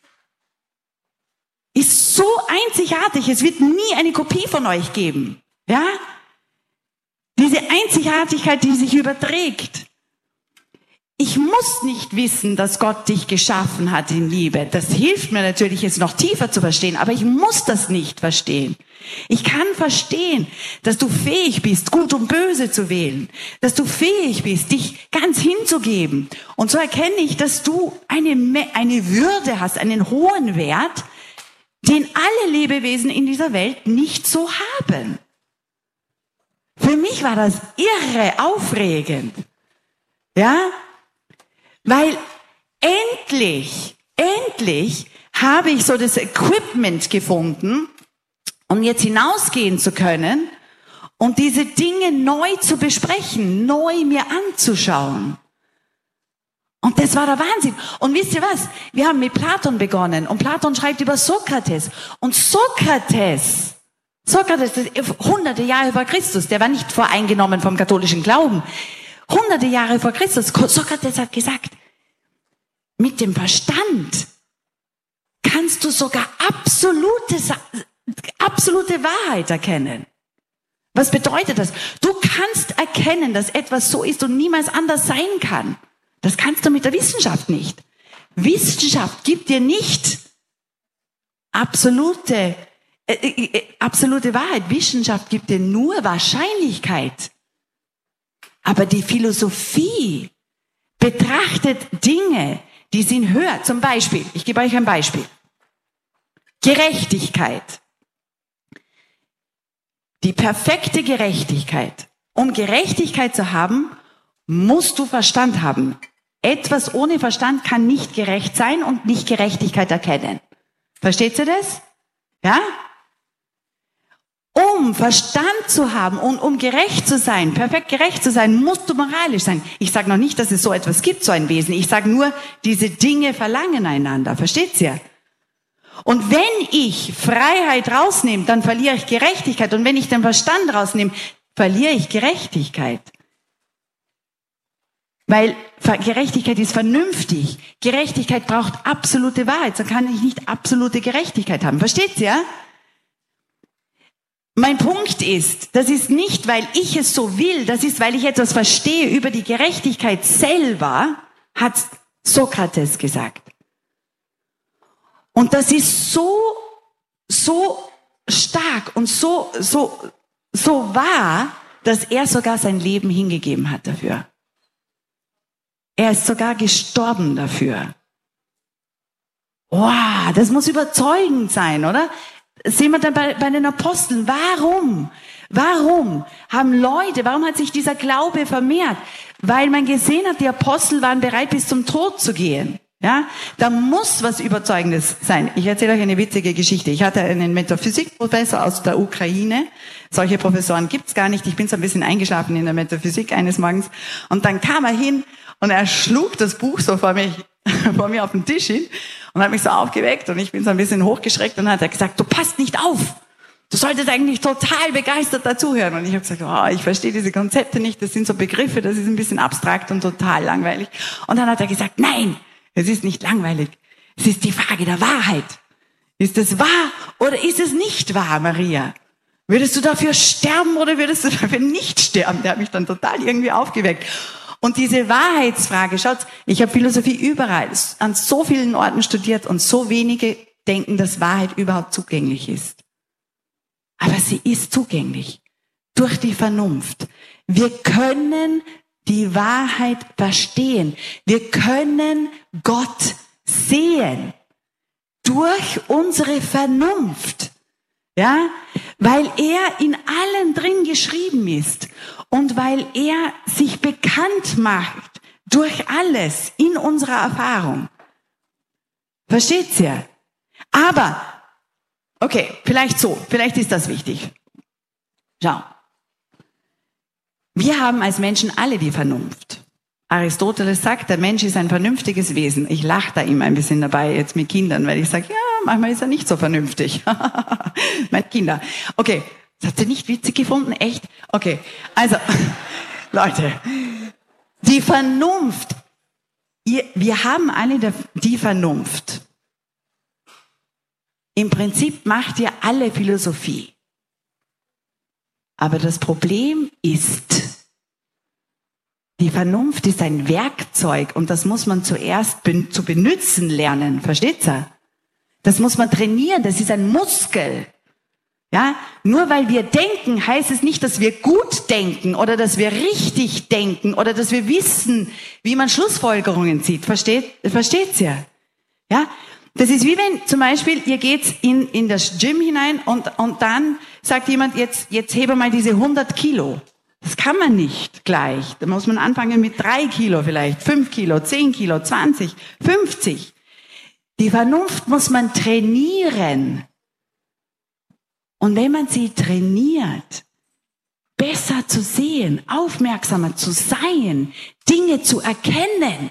ist so einzigartig. Es wird nie eine Kopie von euch geben. Ja? Diese Einzigartigkeit, die sich überträgt. Ich muss nicht wissen, dass Gott dich geschaffen hat in Liebe. Das hilft mir natürlich, es noch tiefer zu verstehen, aber ich muss das nicht verstehen. Ich kann verstehen, dass du fähig bist, Gut und Böse zu wählen, dass du fähig bist, dich ganz hinzugeben. Und so erkenne ich, dass du eine Würde hast, einen hohen Wert, den alle Lebewesen in dieser Welt nicht so haben. Für mich war das irre aufregend. Ja? Weil endlich habe ich so das Equipment gefunden, um jetzt hinausgehen zu können und diese Dinge neu zu besprechen, neu mir anzuschauen. Und das war der Wahnsinn. Und wisst ihr was? Wir haben mit Platon begonnen und Platon schreibt über Sokrates. Und Sokrates, das ist hunderte Jahre vor Christus, der war nicht voreingenommen vom katholischen Glauben. Hunderte Jahre vor Christus, Sokrates hat gesagt, mit dem Verstand kannst du sogar absolute Wahrheit erkennen. Was bedeutet das? Du kannst erkennen, dass etwas so ist und niemals anders sein kann. Das kannst du mit der Wissenschaft nicht. Wissenschaft gibt dir nicht absolute Wahrheit. Wissenschaft gibt dir nur Wahrscheinlichkeit. Aber die Philosophie betrachtet Dinge, die sind höher. Zum Beispiel, ich gebe euch ein Beispiel. Gerechtigkeit. Die perfekte Gerechtigkeit. Um Gerechtigkeit zu haben, musst du Verstand haben. Etwas ohne Verstand kann nicht gerecht sein und nicht Gerechtigkeit erkennen. Versteht ihr das? Ja? Um Verstand zu haben und um gerecht zu sein, perfekt gerecht zu sein, musst du moralisch sein. Ich sage noch nicht, dass es so etwas gibt, so ein Wesen. Ich sage nur, diese Dinge verlangen einander. Versteht ihr? Und wenn ich Freiheit rausnehme, dann verliere ich Gerechtigkeit. Und wenn ich den Verstand rausnehme, verliere ich Gerechtigkeit. Weil Gerechtigkeit ist vernünftig. Gerechtigkeit braucht absolute Wahrheit. So kann ich nicht absolute Gerechtigkeit haben. Versteht ihr? Mein Punkt ist, das ist nicht, weil ich es so will, das ist, weil ich etwas verstehe über die Gerechtigkeit selber, hat Sokrates gesagt. Und das ist so stark und so wahr, dass er sogar sein Leben hingegeben hat dafür. Er ist sogar gestorben dafür. Wow, das muss überzeugend sein, oder? sehen wir dann bei den Aposteln. Warum hat sich dieser Glaube vermehrt? Weil man gesehen hat, die Apostel waren bereit, bis zum Tod zu gehen. Ja, da muss was Überzeugendes sein. Ich erzähle euch eine witzige Geschichte. Ich hatte einen Metaphysikprofessor aus der Ukraine. Solche Professoren gibt's gar nicht. Ich bin so ein bisschen eingeschlafen in der Metaphysik eines Morgens. Und dann kam er hin und er schlug das Buch so vor mir auf den Tisch hin und hat mich so aufgeweckt. Und ich bin so ein bisschen hochgeschreckt und hat er gesagt, du passt nicht auf. Du solltest eigentlich total begeistert dazuhören. Und ich habe gesagt, ich verstehe diese Konzepte nicht. Das sind so Begriffe, das ist ein bisschen abstrakt und total langweilig. Und dann hat er gesagt, nein, es ist nicht langweilig. Es ist die Frage der Wahrheit. Ist es wahr oder ist es nicht wahr, Maria? Würdest du dafür sterben oder würdest du dafür nicht sterben? Der hat mich dann total irgendwie aufgeweckt. Und diese Wahrheitsfrage, schaut, ich habe Philosophie überall, an so vielen Orten studiert und so wenige denken, dass Wahrheit überhaupt zugänglich ist. Aber sie ist zugänglich. Durch die Vernunft. Wir können die Wahrheit verstehen. Wir können Gott sehen. Durch unsere Vernunft. Ja? Weil er in allem drin geschrieben ist. Und weil er sich bekannt macht. Durch alles. In unserer Erfahrung. Versteht's ihr? Aber, okay, vielleicht ist das wichtig. Schau. Wir haben als Menschen alle die Vernunft. Aristoteles sagt, der Mensch ist ein vernünftiges Wesen. Ich lache da immer ein bisschen dabei jetzt mit Kindern, weil ich sage, ja, manchmal ist er nicht so vernünftig. Meine Kinder. Okay, das habt ihr nicht witzig gefunden? Echt? Okay, also, Leute, die Vernunft. Wir haben alle die Vernunft. Im Prinzip macht ihr alle Philosophie. Aber das Problem ist, die Vernunft ist ein Werkzeug und das muss man zuerst zu benutzen lernen. Versteht ihr? Das muss man trainieren, das ist ein Muskel. Ja? Nur weil wir denken, heißt es nicht, dass wir gut denken oder dass wir richtig denken oder dass wir wissen, wie man Schlussfolgerungen zieht. Versteht's ihr? Ja? Das ist wie wenn zum Beispiel, ihr geht in das Gym hinein und dann sagt jemand, jetzt hebe mal diese 100 Kilo. Das kann man nicht gleich. Da muss man anfangen mit 3 Kilo vielleicht, 5 Kilo, 10 Kilo, 20, 50. Die Vernunft muss man trainieren. Und wenn man sie trainiert, besser zu sehen, aufmerksamer zu sein, Dinge zu erkennen,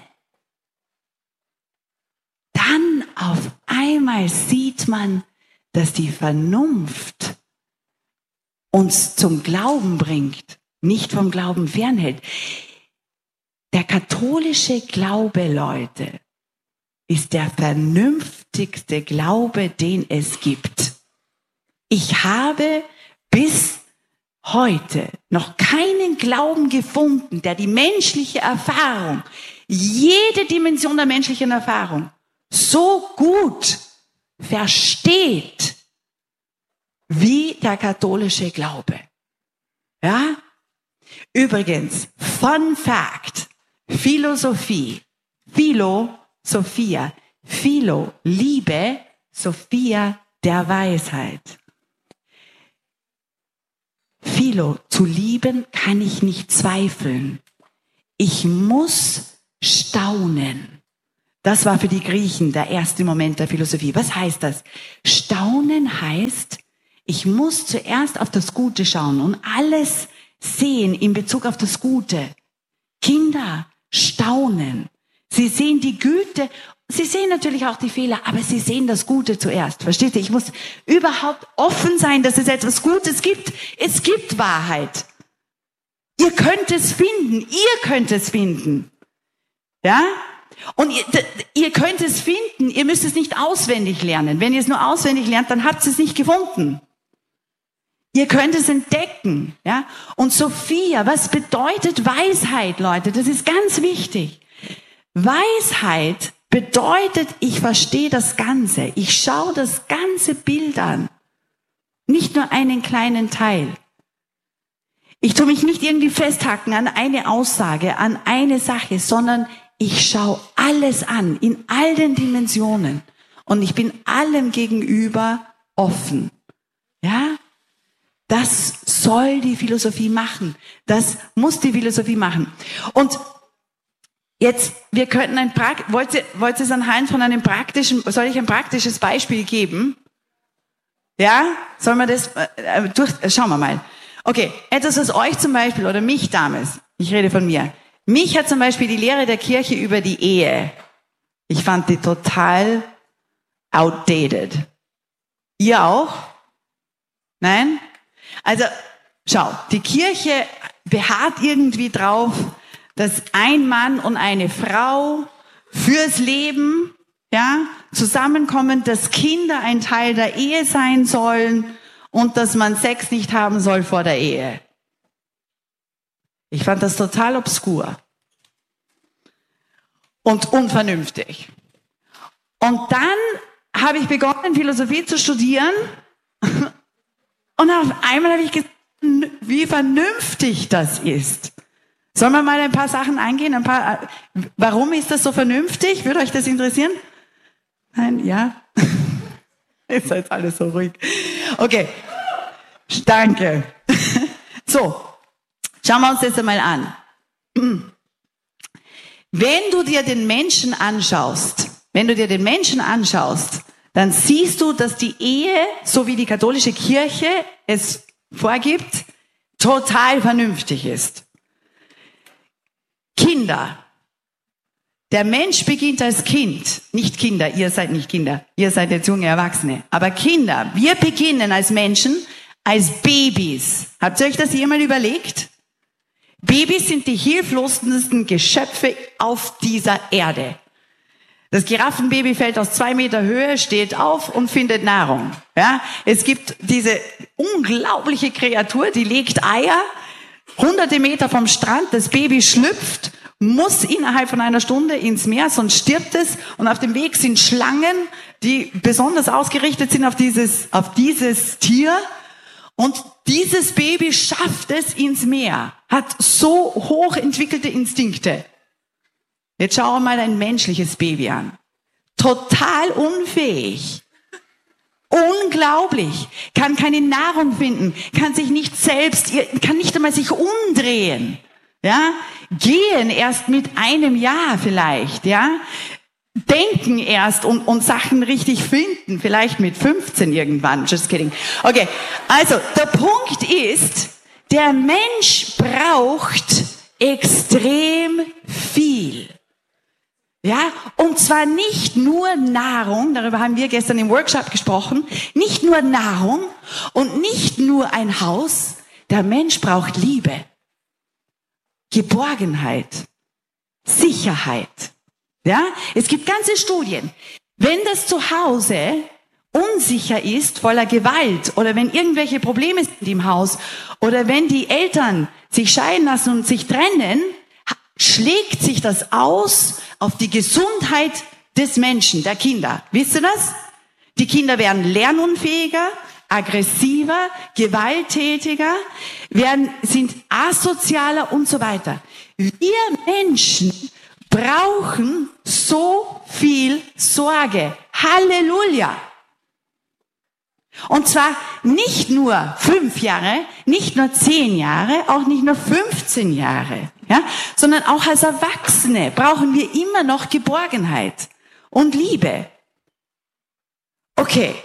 dann auf einmal sieht man, dass die Vernunft uns zum Glauben bringt, nicht vom Glauben fernhält. Der katholische Glaube, Leute, ist der vernünftigste Glaube, den es gibt. Ich habe bis heute noch keinen Glauben gefunden, der die menschliche Erfahrung, jede Dimension der menschlichen Erfahrung so gut versteht wie der katholische Glaube. Ja? Übrigens, Fun Fact, Philosophie, Philosophia, Philo, Liebe, Sophia, der Weisheit. Philo, zu lieben kann ich nicht zweifeln. Ich muss staunen. Das war für die Griechen der erste Moment der Philosophie. Was heißt das? Staunen heißt, ich muss zuerst auf das Gute schauen und alles sehen in Bezug auf das Gute. Kinder staunen. Sie sehen die Güte, sie sehen natürlich auch die Fehler, aber sie sehen das Gute zuerst. Versteht ihr? Ich muss überhaupt offen sein, dass es etwas Gutes gibt. Es gibt Wahrheit. Ihr könnt es finden. Ja? Und ihr könnt es finden, ihr müsst es nicht auswendig lernen. Wenn ihr es nur auswendig lernt, dann habt ihr es nicht gefunden. Ihr könnt es entdecken. Ja? Und Sophia, was bedeutet Weisheit, Leute? Das ist ganz wichtig. Weisheit bedeutet, ich verstehe das Ganze. Ich schaue das ganze Bild an. Nicht nur einen kleinen Teil. Ich tue mich nicht irgendwie festhaken an eine Aussage, an eine Sache, sondern ich schaue alles an, in all den Dimensionen. Und ich bin allem gegenüber offen. Ja? Das soll die Philosophie machen. Das muss die Philosophie machen. Und jetzt, wir könnten wollt ihr es anhand von soll ich ein praktisches Beispiel geben? Ja? Sollen wir das, schauen wir mal. Okay, etwas, was euch zum Beispiel, oder mich damals, ich rede von mir, mich hat zum Beispiel die Lehre der Kirche über die Ehe, ich fand die total outdated. Ihr auch? Nein? Also, schau, die Kirche beharrt irgendwie drauf, dass ein Mann und eine Frau fürs Leben, ja, zusammenkommen, dass Kinder ein Teil der Ehe sein sollen und dass man Sex nicht haben soll vor der Ehe. Ich fand das total obskur und unvernünftig. Und dann habe ich begonnen, Philosophie zu studieren. Und auf einmal habe ich gesagt, wie vernünftig das ist. Sollen wir mal ein paar Sachen eingehen? Warum ist das so vernünftig? Würde euch das interessieren? Nein, ja? Ihr seid alle so ruhig. Okay, danke. So, schauen wir uns das einmal an. Wenn du dir den Menschen anschaust, dann siehst du, dass die Ehe, so wie die katholische Kirche es vorgibt, total vernünftig ist. Kinder. Der Mensch beginnt als Kind. Nicht Kinder, ihr seid nicht Kinder. Ihr seid jetzt junge Erwachsene. Aber Kinder, wir beginnen als Menschen, als Babys. Habt ihr euch das jemals überlegt? Babys sind die hilflosesten Geschöpfe auf dieser Erde. Das Giraffenbaby fällt aus 2 Meter Höhe, steht auf und findet Nahrung. Ja, es gibt diese unglaubliche Kreatur, die legt Eier, hunderte Meter vom Strand, das Baby schlüpft, muss innerhalb von einer Stunde ins Meer, sonst stirbt es. Und auf dem Weg sind Schlangen, die besonders ausgerichtet sind auf dieses Tier. Und dieses Baby schafft es ins Meer, hat so hoch entwickelte Instinkte. Jetzt schauen wir mal ein menschliches Baby an. Total unfähig. Unglaublich. Kann keine Nahrung finden, kann sich nicht selbst, kann nicht einmal sich umdrehen. Ja? Gehen erst mit 1 Jahr vielleicht, ja? Denken erst und Sachen richtig finden, vielleicht mit 15 irgendwann. Just kidding. Okay, also der Punkt ist, der Mensch braucht extrem viel. Ja, und zwar nicht nur Nahrung, darüber haben wir gestern im Workshop gesprochen, nicht nur Nahrung und nicht nur ein Haus, der Mensch braucht Liebe, Geborgenheit, Sicherheit. Ja, es gibt ganze Studien. Wenn das Zuhause unsicher ist, voller Gewalt, oder wenn irgendwelche Probleme sind im Haus, oder wenn die Eltern sich scheiden lassen und sich trennen, schlägt sich das aus auf die Gesundheit des Menschen, der Kinder. Wisst ihr das? Die Kinder werden lernunfähiger, aggressiver, gewalttätiger, sind asozialer und so weiter. Wir Menschen brauchen so viel Sorge. Halleluja! Und zwar nicht nur 5 Jahre, nicht nur 10 Jahre, auch nicht nur 15 Jahre, ja, sondern auch als Erwachsene brauchen wir immer noch Geborgenheit und Liebe. Okay.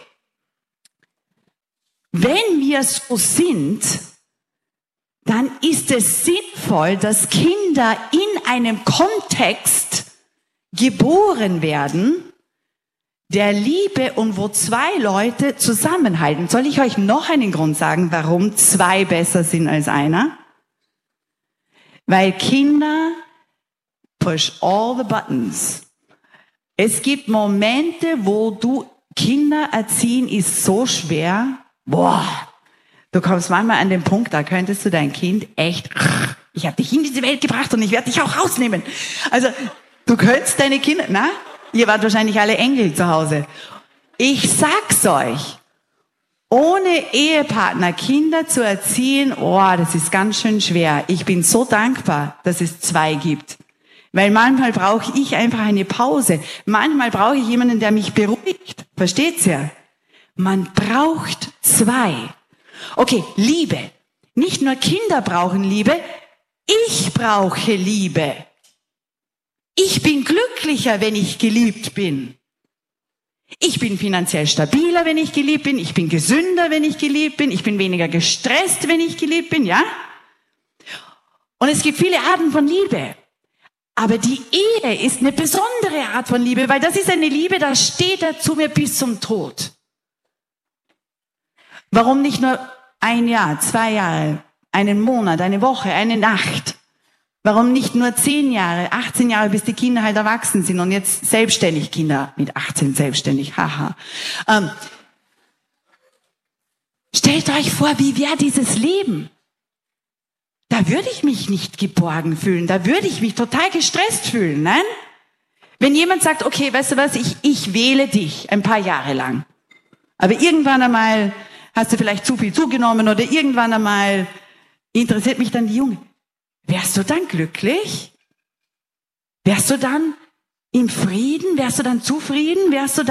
Wenn wir so sind, dann ist es sinnvoll, dass Kinder in einem Kontext geboren werden, der Liebe und wo 2 Leute zusammenhalten. Soll ich euch noch einen Grund sagen, warum 2 besser sind als einer? Weil Kinder push all the buttons. Es gibt Momente, wo Kinder erziehen ist so schwer. Boah, du kommst manchmal an den Punkt, da könntest du dein Kind echt, ich habe dich in diese Welt gebracht und ich werde dich auch rausnehmen. Also, du könntest deine Kinder, ihr wart wahrscheinlich alle Engel zu Hause. Ich sag's euch, ohne Ehepartner Kinder zu erziehen, das ist ganz schön schwer. Ich bin so dankbar, dass es 2 gibt. Weil manchmal brauche ich einfach eine Pause. Manchmal brauche ich jemanden, der mich beruhigt. Versteht's ja? Man braucht 2. Okay, Liebe. Nicht nur Kinder brauchen Liebe, ich brauche Liebe. Ich bin glücklicher, wenn ich geliebt bin. Ich bin finanziell stabiler, wenn ich geliebt bin. Ich bin gesünder, wenn ich geliebt bin. Ich bin weniger gestresst, wenn ich geliebt bin, ja? Und es gibt viele Arten von Liebe. Aber die Ehe ist eine besondere Art von Liebe, weil das ist eine Liebe, da steht er zu mir bis zum Tod. Warum nicht nur 1 Jahr, 2 Jahre, einen Monat, eine Woche, eine Nacht? Warum nicht nur 10 Jahre, 18 Jahre, bis die Kinder halt erwachsen sind und jetzt selbstständig, Kinder mit 18 selbstständig, haha. Stellt euch vor, wie wäre dieses Leben? Da würde ich mich nicht geborgen fühlen, da würde ich mich total gestresst fühlen, nein? Wenn jemand sagt, okay, weißt du was, ich wähle dich ein paar Jahre lang, aber irgendwann einmal hast du vielleicht zu viel zugenommen oder irgendwann einmal interessiert mich dann die Junge. Wärst du dann glücklich? Wärst du dann im Frieden? Wärst du dann zufrieden?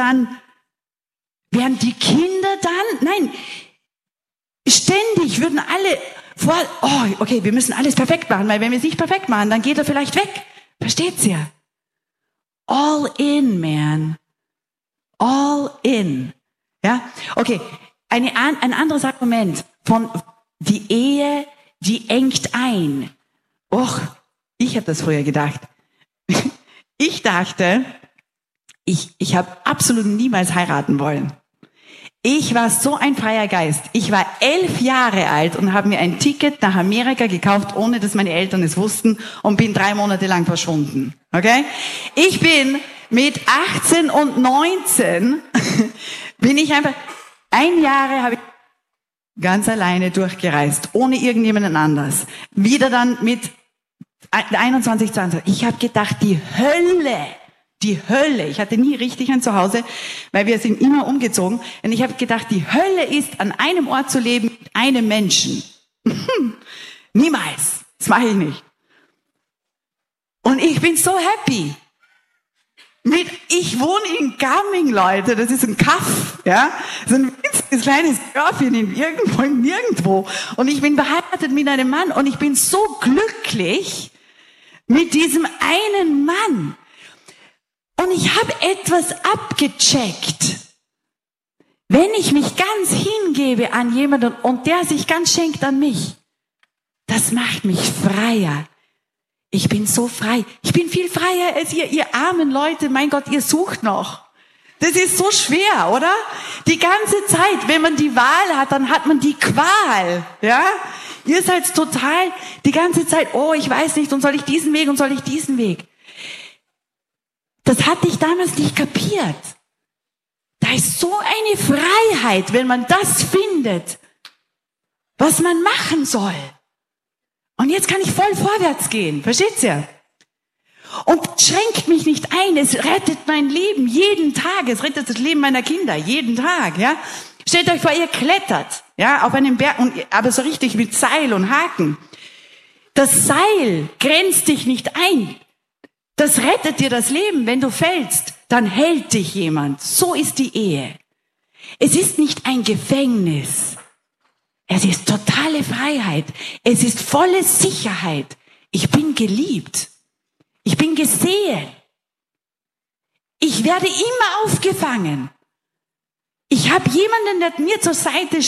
Wären die Kinder dann? Nein, ständig würden alle okay, wir müssen alles perfekt machen, weil wenn wir es nicht perfekt machen, dann geht er vielleicht weg. Versteht's ja? All in, man. All in. Ja? Okay, ein anderes Argument von die Ehe, die engt ein. Ich habe das früher gedacht. Ich dachte, ich habe absolut niemals heiraten wollen. Ich war so ein freier Geist. Ich war 11 Jahre alt und habe mir ein Ticket nach Amerika gekauft, ohne dass meine Eltern es wussten, und bin 3 Monate lang verschwunden. Okay? Ich bin mit 18 und 19 bin ich einfach 1 Jahr habe ich ganz alleine durchgereist, ohne irgendjemanden anders. Wieder dann mit 21, 20. Ich habe gedacht, die Hölle. Ich hatte nie richtig ein Zuhause, weil wir sind immer umgezogen. Und ich habe gedacht, die Hölle ist, an einem Ort zu leben mit einem Menschen. Niemals. Das mache ich nicht. Und ich bin so happy. Ich wohne in Gamming, Leute. Das ist ein Kaff, ja. So ein winziges kleines Dörfchen nirgendwo. Und ich bin verheiratet mit einem Mann und ich bin so glücklich mit diesem einen Mann. Und ich habe etwas abgecheckt. Wenn ich mich ganz hingebe an jemanden und der sich ganz schenkt an mich, das macht mich freier. Ich bin so frei. Ich bin viel freier als ihr armen Leute. Mein Gott, ihr sucht noch. Das ist so schwer, oder? Die ganze Zeit, wenn man die Wahl hat, dann hat man die Qual, ja? Ihr seid total die ganze Zeit, ich weiß nicht, und soll ich diesen Weg und soll ich diesen Weg? Das hatte ich damals nicht kapiert. Da ist so eine Freiheit, wenn man das findet, was man machen soll. Und jetzt kann ich voll vorwärts gehen. Versteht's ja? Und schränkt mich nicht ein. Es rettet mein Leben jeden Tag. Es rettet das Leben meiner Kinder jeden Tag. Ja? Stellt euch vor, ihr klettert, ja, auf einem Berg, aber so richtig mit Seil und Haken. Das Seil grenzt dich nicht ein. Das rettet dir das Leben. Wenn du fällst, dann hält dich jemand. So ist die Ehe. Es ist nicht ein Gefängnis. Es ist totale Freiheit. Es ist volle Sicherheit. Ich bin geliebt. Ich bin gesehen. Ich werde immer aufgefangen. Ich habe jemanden, der mir zur Seite